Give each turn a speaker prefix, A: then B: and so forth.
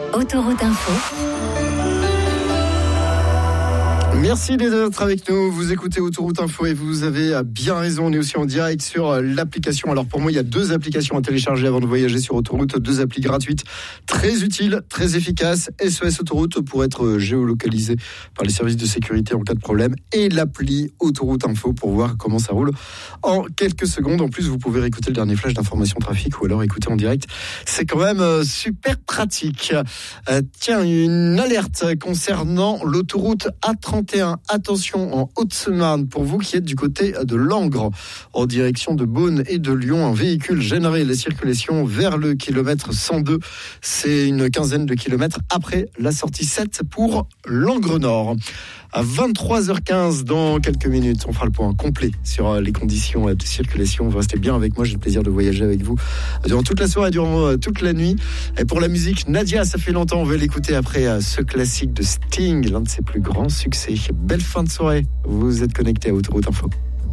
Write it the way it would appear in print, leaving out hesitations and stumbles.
A: Autoroute Info.
B: Merci d'être avec nous. Vous écoutez Autoroute Info et vous avez bien raison. On est aussi en direct sur l'application. Alors pour moi, il y a 2 applications à télécharger avant de voyager sur Autoroute. 2 applis gratuites, très utiles, très efficaces. SOS Autoroute pour être géolocalisé par les services de sécurité en cas de problème. Et l'appli Autoroute Info pour voir comment ça roule en quelques secondes. En plus, vous pouvez réécouter le dernier flash d'information trafic ou alors écouter en direct. C'est quand même super pratique. Tiens, une alerte concernant l'autoroute A31. Attention en Haute-Marne pour vous qui êtes du côté de Langres en direction de Beaune et de Lyon. Un véhicule gênerait la circulation vers le kilomètre 102. C'est une quinzaine de kilomètres après la sortie 7 pour Langres Nord. À 23h15 dans quelques minutes, on fera le point complet sur les conditions de circulation. Vous restez bien avec moi, j'ai le plaisir de voyager avec vous durant toute la soirée, durant toute la nuit. Et pour la musique, Nadia, ça fait longtemps, on va l'écouter après ce classique de Sting, l'un de ses plus grands succès. Belle fin de soirée, vous êtes connectés à Autoroute Info.